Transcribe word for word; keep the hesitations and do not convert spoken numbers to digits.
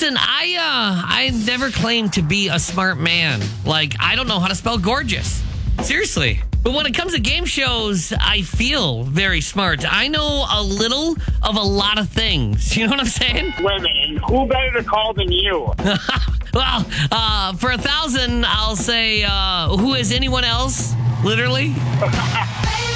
Listen, I uh, I never claimed to be a smart man. Like, I don't know how to spell gorgeous. Seriously. But when it comes to game shows, I feel very smart. I know a little of a lot of things. You know what I'm saying? Wait a minute. Who better to call than you? Well, uh, for a thousand, I'll say, uh, who is anyone else? Literally.